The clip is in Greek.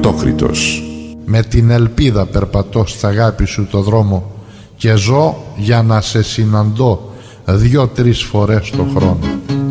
Ατόκριτος. Με την ελπίδα περπατώ στα αγάπη σου το δρόμο και ζω για να σε συναντώ 2-3 φορές το χρόνο.